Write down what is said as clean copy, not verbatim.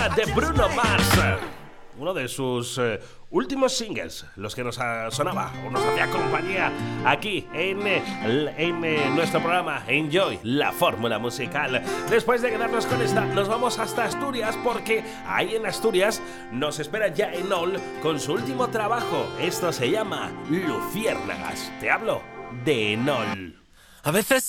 De Bruno Mars, uno de sus últimos singles, los que nos sonaba o nos hacía compañía aquí en nuestro programa Enjoy, la fórmula musical. Después de quedarnos con esta, nos vamos hasta Asturias, porque ahí en Asturias nos espera ya Enol con su último trabajo. Esto se llama Luciérnagas. Te hablo de Enol. A veces